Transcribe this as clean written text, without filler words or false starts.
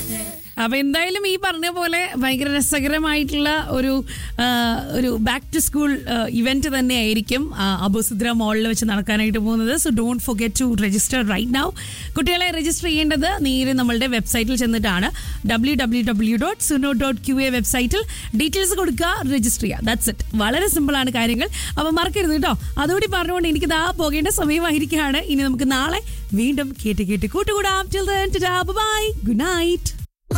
അപ്പൊ എന്തായാലും ഈ പറഞ്ഞ പോലെ ഭയങ്കര രസകരമായിട്ടുള്ള ഒരു ബാക്ക് ടു സ്കൂൾ ഇവന്റ് തന്നെ ആയിരിക്കും അബുസിദ്ര മോളിൽ വെച്ച് നടക്കാനായിട്ട് പോകുന്നത്. So don't forget to register right now. കുട്ടികളെ രജിസ്റ്റർ ചെയ്യേണ്ടത് നേരെ നമ്മളുടെ വെബ്സൈറ്റിൽ ചെന്നിട്ടാണ്. www.suno.qa വെബ്സൈറ്റിൽ ഡീറ്റെയിൽസ് കൊടുക്കുക, രജിസ്റ്റർ ചെയ്യുക. That's it. വളരെ സിമ്പിൾ ആണ് കാര്യങ്ങൾ. അപ്പൊ മറക്കരുത് കേട്ടോ. അതോടെ പറഞ്ഞുകൊണ്ട് എനിക്ക് പോകേണ്ട സമയമായിരിക്കുകയാണ്. ഇനി നമുക്ക് നാളെ വീണ്ടും കേട്ട് കൂട്ടുകൂടാം. Till then, ta-ta, bye-bye, good night.